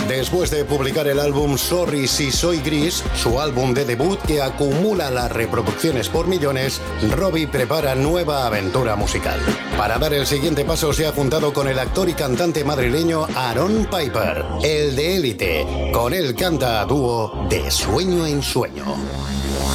Después de publicar el álbum Sorry Si Soy Gris, su álbum de debut que acumula las reproducciones por millones, Robbie prepara nueva aventura musical. Para dar el siguiente paso se ha juntado con el actor y cantante madrileño Aaron Piper, el de Élite. Con él canta a dúo De Sueño en Sueño.